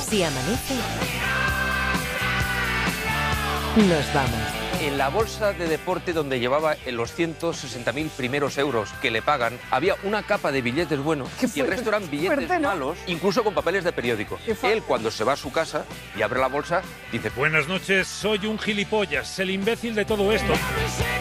Así amanece. Nos vamos. En la bolsa de deporte donde llevaba los 160.000 primeros euros que le pagan, había una capa de billetes buenos y el resto eran billetes malos, incluso con papeles de periódico. Él, cuando se va a su casa y abre la bolsa, dice: Buenas noches, soy un gilipollas, el imbécil de todo esto.